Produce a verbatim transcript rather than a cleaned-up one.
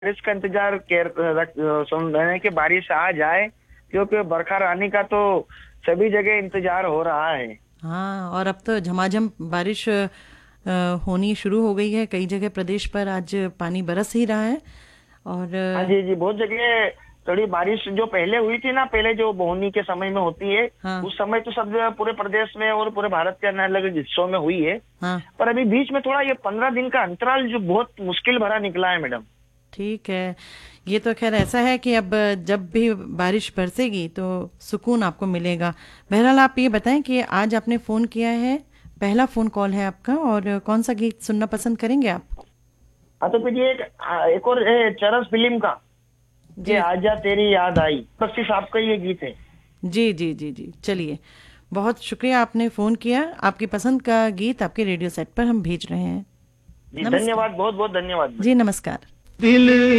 बारिश का इंतजार कर रख सुन रहे हैं कि बारिश आ जाए, क्योंकि बरखा आने का तो सभी जगह इंतजार हो रहा है। हाँ, और अब तो झमाझम बारिश अ, होनी शुरू हो गई है। कई जगह प्रदेश पर आज पानी बरस ही रहा है। और हाँ अ, जी जी, बहुत जगह थोड़ी बारिश जो पहले हुई थी ना, पहले जो बोहनी के समय में होती है, हाँ, उस समय तो सब पूरे प्रदेश में और पूरे भारत के अलग अलग हिस्सों में हुई है। हाँ, पर अभी बीच में थोड़ा ये पंद्रह दिन का अंतराल जो बहुत मुश्किल भरा निकला है मैडम। ठीक है। ये तो खैर ऐसा है कि अब जब भी बारिश बरसेगी तो सुकून आपको मिलेगा। बहरहाल आप ये बताएं कि आज आपने फ़ोन किया है, पहला फ़ोन कॉल है आपका, और कौन सा गीत सुनना पसंद करेंगे आप? हाँ तो फिर ये एक, आ, एक और है चरस फिल्म का, कि जी, आजा तेरी याद आई, बख्शी साहब का ये गीत है। जी, जी, जी, जी। चलिए, बहुत शुक्रिया आपने फ़ोन किया। आपकी पसंद का गीत आपके रेडियो सेट पर हम भेज रहे हैं। जी नमस्कार। धन्यवाद, बहुत बहुत धन्यवाद जी, मैडम। नमस्कार। दिल